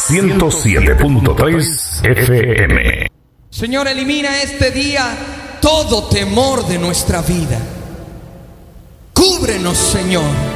107.3 FM. Señor, elimina este día todo temor de nuestra vida. Cúbrenos, Señor.